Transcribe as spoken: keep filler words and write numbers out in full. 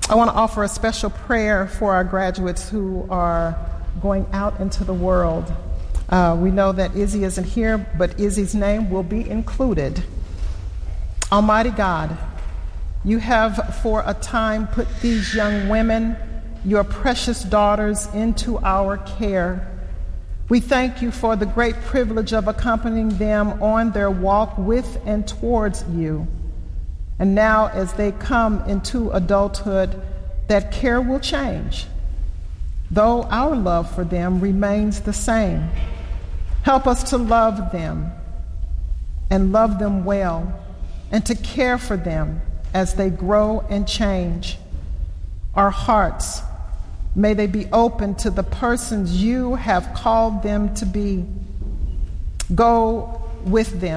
I want to offer a special prayer for our graduates who are going out into the world. Uh, we know that Izzy isn't here, but Izzy's name will be included. Almighty God, you have for a time put these young women, your precious daughters, into our care. We thank you for the great privilege of accompanying them on their walk with and towards you. And now, as they come into adulthood, that care will change, though our love for them remains the same. Help us to love them and love them well, and to care for them as they grow and change. Our hearts, may they be open to the persons you have called them to be. Go with them.